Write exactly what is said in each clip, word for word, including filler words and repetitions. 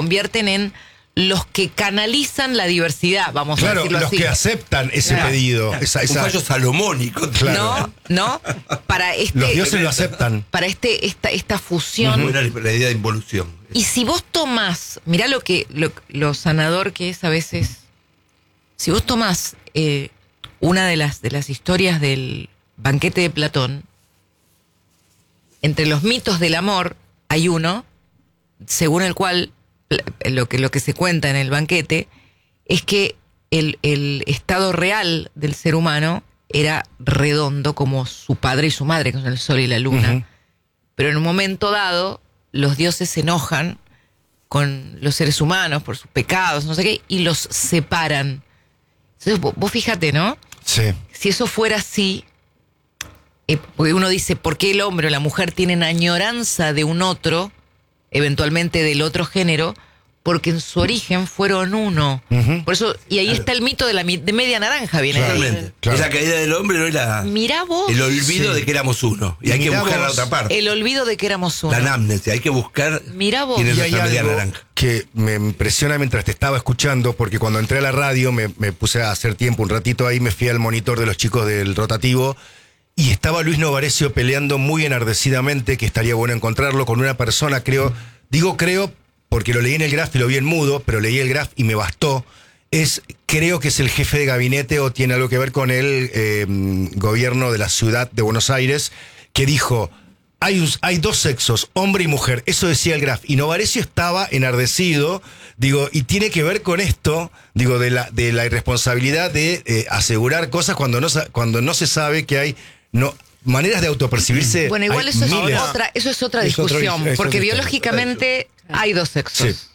convierten en los que canalizan la diversidad, vamos claro, a decirlo los así. que aceptan ese claro. pedido. Claro. Esa, esa... Un fallo salomónico. Claro. No, no, para este... Los dioses lo aceptan. Para este, esta, esta fusión. Uh-huh. la, la idea de involución. Y si vos tomás, mirá lo que lo, lo sanador que es a veces, si vos tomás eh, una de las, de las historias del banquete de Platón, entre los mitos del amor hay uno, según el cual lo que, lo que se cuenta en el banquete es que el, el estado real del ser humano era redondo como su padre y su madre, que son el sol y la luna. Uh-huh. Pero en un momento dado, los dioses se enojan con los seres humanos por sus pecados, no sé qué, y los separan. Entonces vos, vos fíjate, ¿no? Sí. Si eso fuera así, eh, porque uno dice, ¿por qué el hombre o la mujer tienen añoranza de un otro, eventualmente del otro género? Porque en su origen fueron uno. Uh-huh. Por eso, y ahí claro. está el mito de la de media naranja, viene Totalmente. Claro. Es la caída del hombre, no es la. Mirá vos. El olvido sí. de que éramos uno. Y hay Mirá que buscar vos, la otra parte. El olvido de que éramos uno. La anamnesia, hay que buscar. Mirá vos. Quién es y hay nuestra media algo naranja. Que me impresiona mientras te estaba escuchando, porque cuando entré a la radio me, me puse a hacer tiempo un ratito ahí, me fui al monitor de los chicos del rotativo. Y estaba Luis Novarecio peleando muy enardecidamente, que estaría bueno encontrarlo, con una persona, creo, digo creo, porque lo leí en el graph y lo vi en mudo, pero leí el graph y me bastó. Es, creo que es el jefe de gabinete o tiene algo que ver con el eh, gobierno de la ciudad de Buenos Aires, que dijo, hay, un, hay dos sexos, hombre y mujer, eso decía el graph. Y Novarecio estaba enardecido, digo, y tiene que ver con esto, digo, de la, de la irresponsabilidad de eh, asegurar cosas cuando no, cuando no se sabe que hay... no maneras de autopercibirse. Bueno, igual eso es, otra, eso es otra discusión, es otro, porque biológicamente hay dos sexos. Sí.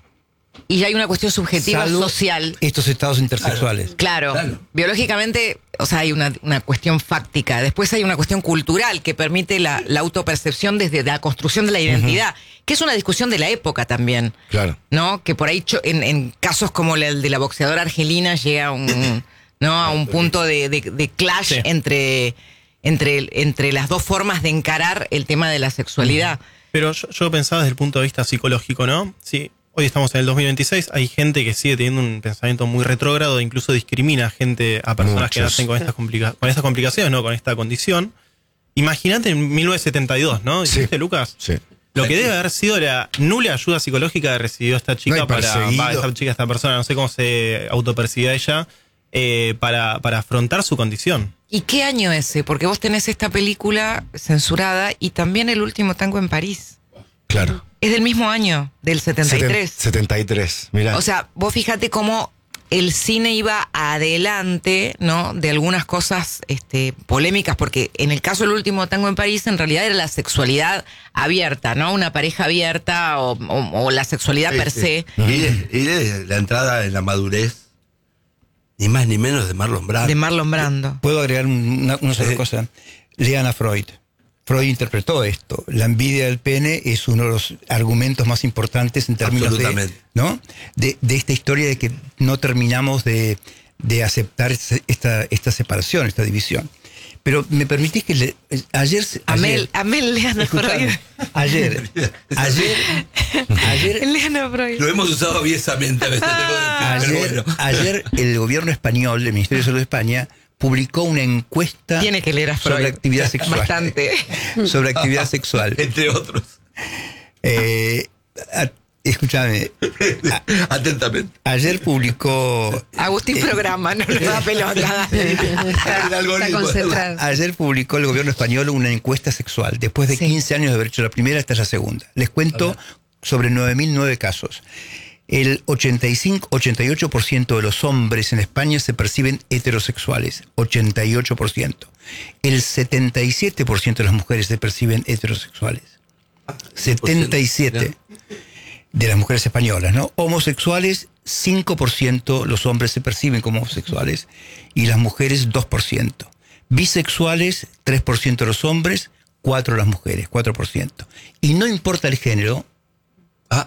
Y hay una cuestión subjetiva Salvo social. Estos estados intersexuales. Claro, claro. Biológicamente, o sea, hay una, una cuestión fáctica. Después hay una cuestión cultural que permite la, la autopercepción desde la construcción de la identidad, uh-huh. que es una discusión de la época también. Claro. ¿No? Que por ahí en, en casos como el de la boxeadora argelina llega a un, ¿no? a un punto de, de, de clash sí. entre... Entre, entre las dos formas de encarar el tema de la sexualidad. Pero yo, yo pensaba desde el punto de vista psicológico, ¿no? Sí, hoy estamos en el dos mil veintiséis, hay gente que sigue teniendo un pensamiento muy retrógrado, incluso discrimina a gente, a personas Muchos. que nacen con estas, complica- con estas complicaciones, ¿no? Con esta condición. Imagínate en mil novecientos setenta y dos, ¿no? ¿Dijiste, sí. Lucas? Sí. Lo que debe haber sido la nula ayuda psicológica que recibió esta chica no, para, para esta chica, esta persona, no sé cómo se autopercibía ella, eh, para, para afrontar su condición. ¿Y qué año ese? Porque vos tenés esta película censurada y también El último tango en París. Claro. Es del mismo año, del setenta y tres. setenta y tres, mirá. O sea, vos fíjate cómo el cine iba adelante, ¿no? De algunas cosas este, polémicas, porque en el caso del último tango en París, en realidad era la sexualidad abierta, ¿no? Una pareja abierta o, o, o la sexualidad sí, per se. Sí. Y, de, y de la entrada en la madurez. Ni más ni menos de Marlon Brando. De Marlon Brando. Puedo agregar una, una sola sí. cosa. Lean a Freud. Freud interpretó esto. La envidia del pene es uno de los argumentos más importantes en términos de, ¿no? de, de esta historia de que no terminamos de, de aceptar esta, esta separación, esta división. Pero me permitís que le, ayer, Amel, ayer Amel, lean a Freud. Ayer, ayer, ayer, lean a Freud. Lo hemos usado aviesamente a veces. Ah, ayer, bueno. ayer el gobierno español, el Ministerio de Salud de España, publicó una encuesta Tiene que leer a Freud. sobre actividad sexual. Bastante. Sobre actividad sexual. Entre otros. Eh, a, escúchame. A, Atentamente. Ayer publicó... Agustín eh, programa, no le da pelota. Está concentrado. Ayer publicó el gobierno español una encuesta sexual. Después de sí. quince años de haber hecho la primera, esta es la segunda. Les cuento sobre nueve mil nueve casos. El ochenta y cinco, ochenta y ocho por ciento de los hombres en España se perciben heterosexuales. ochenta y ocho por ciento. El setenta y siete por ciento de las mujeres se perciben heterosexuales. setenta y siete por ciento de las mujeres españolas, ¿no? Homosexuales, cinco por ciento los hombres se perciben como homosexuales y las mujeres dos por ciento. Bisexuales, tres por ciento los hombres, cuatro por ciento las mujeres, cuatro por ciento. Y no importa el género, ah,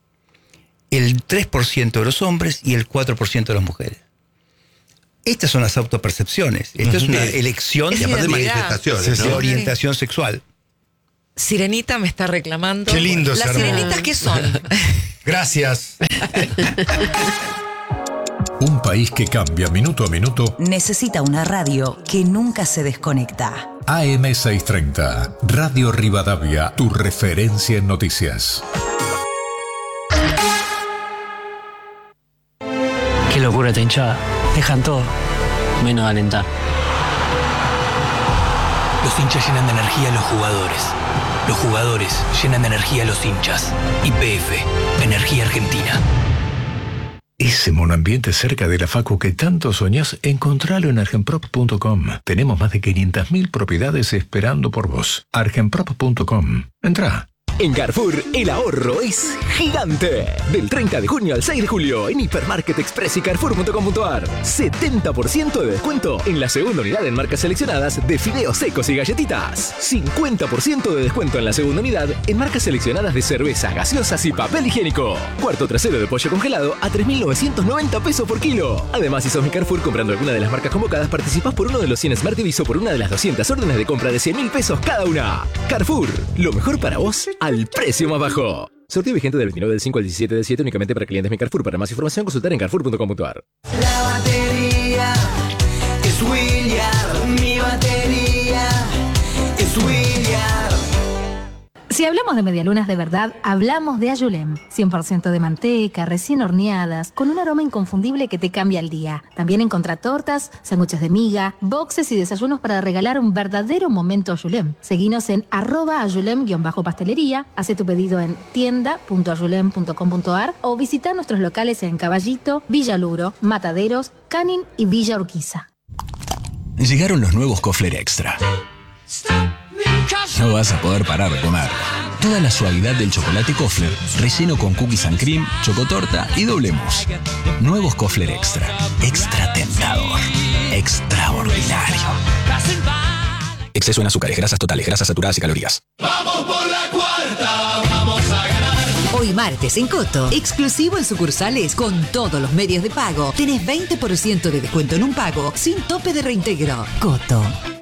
el tres por ciento de los hombres y el cuatro por ciento de las mujeres. Estas son las autopercepciones. Esta uh-huh. es una elección es de, de manifestaciones, ¿no? de orientación sexual. Sirenita me está reclamando. Qué lindo. ¿Las sirenitas qué son? Gracias. Un país que cambia minuto a minuto necesita una radio que nunca se desconecta. A M seiscientos treinta, Radio Rivadavia, tu referencia en noticias. Qué locura esta hinchada. Dejan todo, menos alentar. Los hinchas llenan de energía a los jugadores. Los jugadores llenan de energía a los hinchas. Y P F, Energía Argentina. Ese monoambiente cerca de la facu que tanto soñás, encontralo en argenprop punto com. Tenemos más de quinientas mil propiedades esperando por vos. argenprop punto com. Entrá. En Carrefour, el ahorro es gigante. Del treinta de junio al seis de julio, en Hipermarket Express y carrefour punto com punto ar. setenta por ciento de descuento en la segunda unidad en marcas seleccionadas de fideos secos y galletitas. cincuenta por ciento de descuento en la segunda unidad en marcas seleccionadas de cerveza, gaseosas y papel higiénico. Cuarto trasero de pollo congelado a tres mil novecientos noventa pesos por kilo. Además, si sos mi Carrefour comprando alguna de las marcas convocadas, participás por uno de los cien Smart T Vs o por una de las doscientas órdenes de compra de cien mil pesos cada una. Carrefour, lo mejor para vos al precio más bajo. Sorteo vigente del veintinueve del cinco al diecisiete del siete únicamente para clientes Mi Carrefour. Para más información, consultar en carrefour punto com punto ar. La batería es William. Mi batería es William. Si hablamos de medialunas de verdad, hablamos de Ayulem. cien por ciento de manteca, recién horneadas, con un aroma inconfundible que te cambia el día. También encontrá tortas, sándwiches de miga, boxes y desayunos para regalar un verdadero momento Ayulem. Seguinos en arroba ayulem-pastelería, hace tu pedido en tienda punto ayulem punto com punto ar o visita nuestros locales en Caballito, Villa Luro, Mataderos, Canin y Villa Urquiza. Llegaron los nuevos Kofler Extra. No vas a poder parar de comer. Toda la suavidad del chocolate Kofler, relleno con cookies and cream, chocotorta y doble mousse. Nuevos Kofler Extra. Extra tentador. Extraordinario. Exceso en azúcares, grasas totales, grasas saturadas y calorías. Vamos por la cuarta, vamos a ganar. Hoy martes en Coto, exclusivo en sucursales con todos los medios de pago. Tenés veinte por ciento de descuento en un pago sin tope de reintegro. Coto.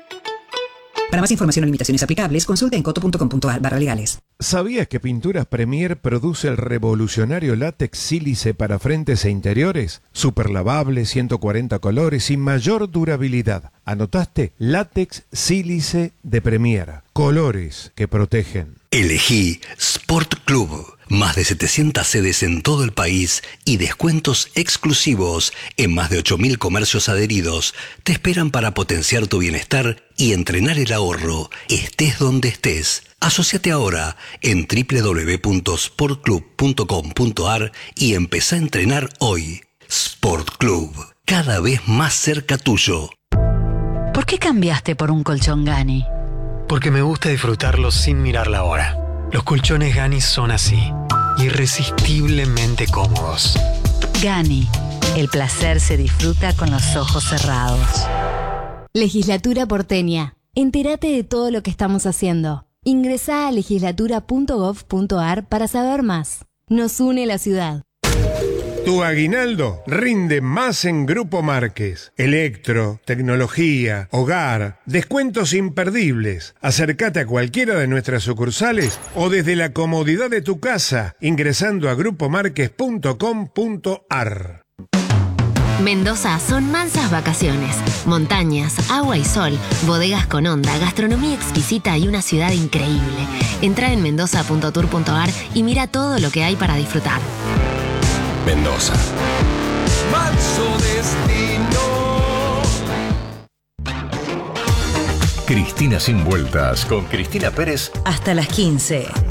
Para más información o limitaciones aplicables, consulta en coto punto com punto ar barra legales. ¿Sabías que Pinturas Premier produce el revolucionario látex sílice para frentes e interiores? Super lavable, ciento cuarenta colores y mayor durabilidad. ¿Anotaste? Látex sílice de Premier. Colores que protegen. Elegí Sport Club. Más de setecientas sedes en todo el país y descuentos exclusivos en más de ocho mil comercios adheridos te esperan para potenciar tu bienestar y entrenar el ahorro, estés donde estés. Asociate ahora en doble u doble u doble u punto sport club punto com punto ar y empezá a entrenar hoy. Sport Club, cada vez más cerca tuyo. ¿Por qué cambiaste por un colchón Gani? Porque me gusta disfrutarlo sin mirar la hora. Los colchones Gani son así, irresistiblemente cómodos. Gani, el placer se disfruta con los ojos cerrados. Legislatura porteña. Entérate de todo lo que estamos haciendo. Ingresá a legislatura punto gov punto ar para saber más. Nos une la ciudad. Tu aguinaldo rinde más en Grupo Márquez. Electro, tecnología, hogar, descuentos imperdibles. Acércate a cualquiera de nuestras sucursales o desde la comodidad de tu casa ingresando a grupo márquez punto com punto ar. Mendoza son mansas vacaciones, montañas, agua y sol, bodegas con onda, gastronomía exquisita y una ciudad increíble. Entra en mendoza punto tour punto ar y mira todo lo que hay para disfrutar. Mendoza. Manso destino. Cristina sin vueltas con Cristina Pérez. Hasta las quince.